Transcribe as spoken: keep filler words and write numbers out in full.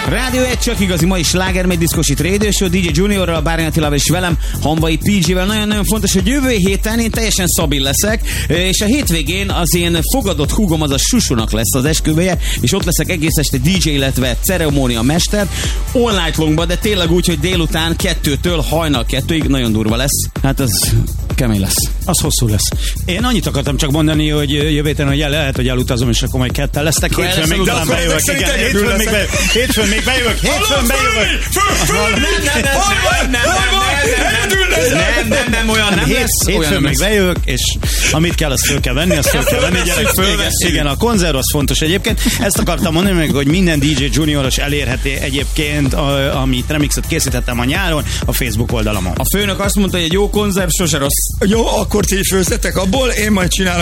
Rádió egy csak igazi, ma is sláger, megy diszkosít Radio Show, dé dzsé Juniorral, Bárny Attilával és velem, Hamvai pé dzsével. Nagyon-nagyon fontos, hogy jövő héten én teljesen stabil leszek, és a hétvégén az én fogadott húgom, az a Susunak lesz az esküvője, és ott leszek egész este dé dzsé, illetve ceremónia mester, all night longba, de tényleg úgy, hogy délután kettőtől hajnal kettőig, nagyon durva lesz. Hát az kemény lesz. Az hosszú lesz. Én annyit akartam csak mondani, hogy jövő héten, hogy el lehet, hogy elutazom, és akkor majd ketten lesztek. Hétfőn még talán bejövök. Igen, hétfőn még bejövök. Hétfőn még bejövök. Hétfőn bejövök. Nem, nem, nem, olyan nem lesz. Hétfőn még bejövök, és amit kell, azt föl kell venni, azt föl kell venni, gyerek. Igen, a konzerv az fontos egyébként. Ezt akartam mondani meg, hogy minden dé dzsé Junioros elérheti egyébként, amit remixet készítettem a nyáron, a Facebook oldalamon. A főnök azt mondta, hogy egy jó konzerv sose rossz. Jó, akkor ti főzzetek abból, én majd csinálom